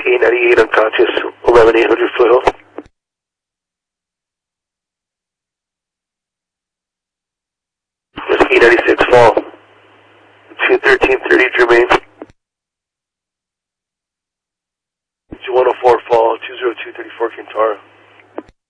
Whiskey 98 unconscious, 11800 foothold. Whiskey 96 fall, 21330 Jermaine. 104 fall, 20234 Kintara.